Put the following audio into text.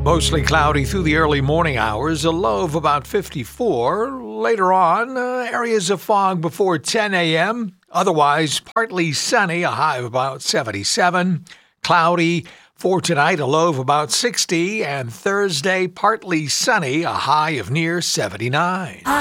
Mostly cloudy through the early morning hours, a low of about 54. Later on, areas of fog before 10 a.m. Otherwise, partly sunny, a high of about 77. Cloudy for tonight, a low of about 60. And Thursday, partly sunny, a high of near 79.